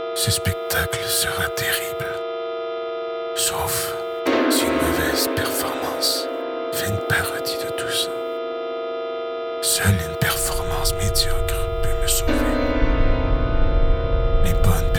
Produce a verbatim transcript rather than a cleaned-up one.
Ce spectacle sera terrible. Sauf si une mauvaise performance fait une parodie de tout ça. Seule une performance médiocre peut me sauver. Les bonnes